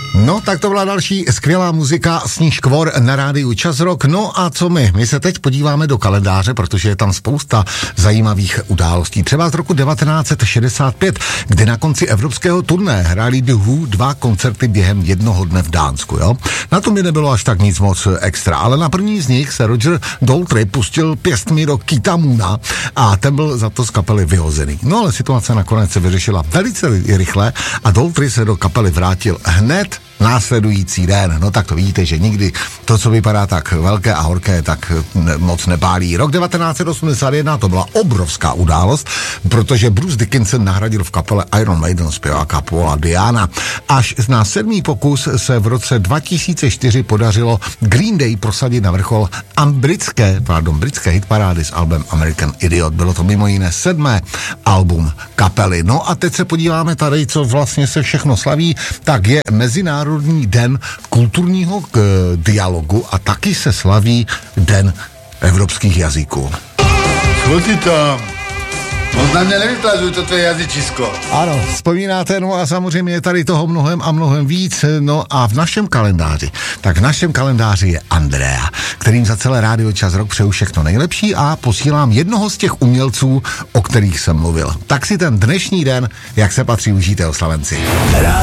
No, tak to byla další skvělá muzika, Sníh Škvor na rádiu Čas Rock. No a co my? My se teď podíváme do kalendáře, protože je tam spousta zajímavých událostí. Třeba z roku 1965, kdy na konci evropského turné hráli The Who 2 koncerty během jednoho dne v Dánsku, jo? Na tom by nebylo až tak nic moc extra, ale na první z nich se Roger Daltrey pustil pěstmi do Kitamuna a ten byl za to z kapely vyhozený. No ale situace nakonec se vyřešila velice rychle a Daltrey se do kapely vrátil hned následující den. No tak to vidíte, že nikdy to, co vypadá tak velké a horké, tak moc nepálí. Rok 1981 to byla obrovská událost, protože Bruce Dickinson nahradil v kapele Iron Maiden zpěváka Paula Diana. Až na 7. pokus se v roce 2004 podařilo Green Day prosadit na vrchol britské hitparády s albem American Idiot. Bylo to mimo jiné 7. album kapely. No a teď se podíváme tady, co vlastně se všechno slaví, tak je Mezinárodní den kulturního dialogu a taky se slaví Den evropských jazyků. Chvoti to, moc na mě nevyplazuj to tvoje jazyčisko. Ano, vzpomínáte, no a samozřejmě je tady toho mnohem a mnohem víc, no a v našem kalendáři je Andrea, kterým za celé rádio Čas Rock přeju všechno nejlepší a posílám jednoho z těch umělců, o kterých jsem mluvil. Tak si ten dnešní den, jak se patří, užijte, oslavenci.